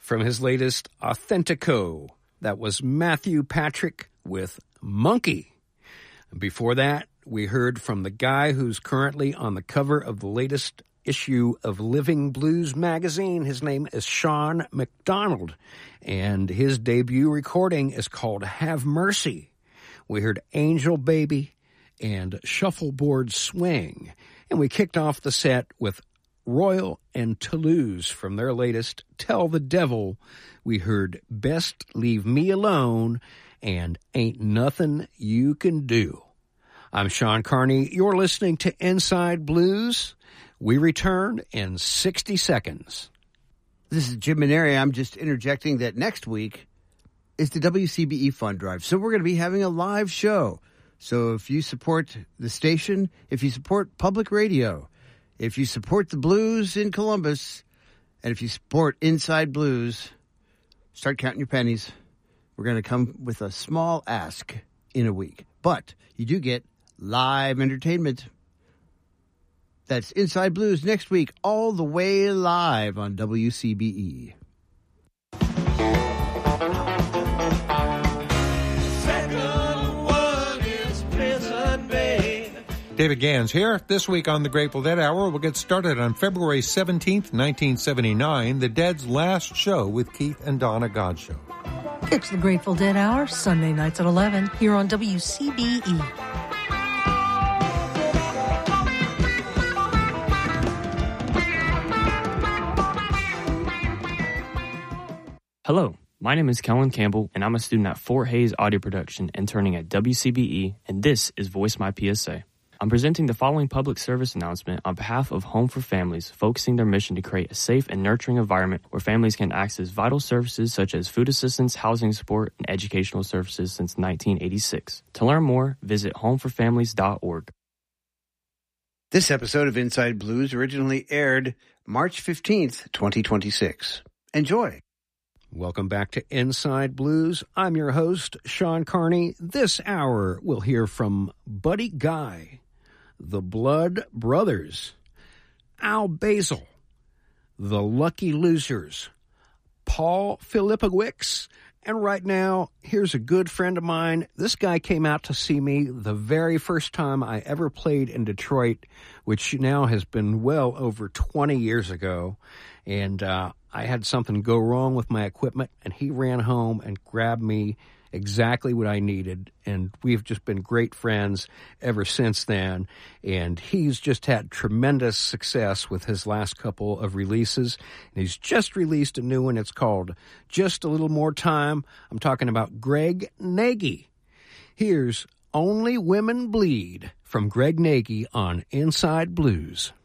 from his latest Authentico. That was Matthew Patrick with Monkey. Before that, we heard from the guy who's currently on the cover of the latest issue of Living Blues magazine. His name is Sean McDonald, and his debut recording is called Have Mercy. We heard Angel Baby and Shuffleboard Swing, and we kicked off the set with Royal and Toulouse from their latest Tell the Devil. We heard Best Leave Me Alone and Ain't Nothing You Can Do. I'm Sean Carney. You're listening to Inside Blues. We return in 60 seconds. This is Jim Maneri. I'm just interjecting that next week is the WCBE Fund Drive. So we're going to be having a live show. So if you support the station, if you support public radio, if you support the blues in Columbus, and if you support Inside Blues, start counting your pennies. We're going to come with a small ask in a week. But you do get live entertainment. That's Inside Blues next week, all the way live on WCBE. David Gans here. This week on the Grateful Dead Hour, we'll get started on February 17th, 1979, the Dead's last show with Keith and Donna Godshall. It's the Grateful Dead Hour, Sunday nights at 11, here on WCBE. Hello, my name is Kellen Campbell, and I'm a student at Fort Hays Audio Production, interning at WCBE, and this is Voice My PSA. I'm presenting the following public service announcement on behalf of Home for Families, focusing their mission to create a safe and nurturing environment where families can access vital services such as food assistance, housing support, and educational services since 1986. To learn more, visit homeforfamilies.org. This episode of Inside Blues originally aired March 15th, 2026. Enjoy. Welcome back to Inside Blues. I'm your host, Sean Carney. This hour, we'll hear from Buddy Guy, the Blood Brothers, Al Basil, the Lucky Losers, Paul Filipowicz, and right now, here's a good friend of mine. This guy came out to see me the very first time I ever played in Detroit, which now has been well over 20 years ago, and I had something go wrong with my equipment, and he ran home and grabbed me exactly what I needed, and we've just been great friends ever since then, and he's just had tremendous success with his last couple of releases, and he's just released a new one. It's called Just a Little More Time. I'm talking about Greg Nagy. Here's Only Women Bleed from Greg Nagy on Inside Blues.